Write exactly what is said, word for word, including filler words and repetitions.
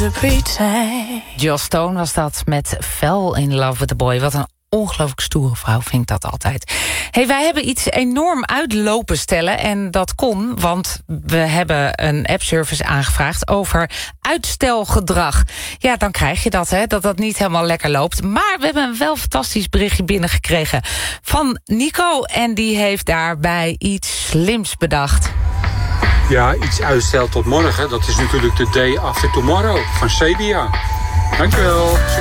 Joss Stone was dat met Fell in Love with the Boy. Wat een ongelooflijk stoere vrouw vind ik dat altijd. Hey, wij hebben iets enorm uitlopen stellen. En dat kon, want we hebben een appservice aangevraagd over uitstelgedrag. Ja, dan krijg je dat, hè, dat dat niet helemaal lekker loopt. Maar we hebben een wel fantastisch berichtje binnengekregen van Nico. En die heeft daarbij iets slims bedacht. Ja, iets uitstel tot morgen. Dat is natuurlijk de day after tomorrow van Cedia. Dankjewel.